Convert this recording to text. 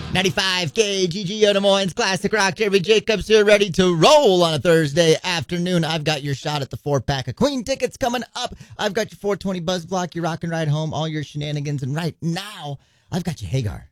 95 KGGO Des Moines Classic Rock. Jeremy Jacobs here, ready to roll on a Thursday afternoon. I've got your shot at the 4-pack of Queen tickets coming up. I've got your 420 Buzz Block, your Rock and Ride Home, all your shenanigans. And right now, I've got you Hagar.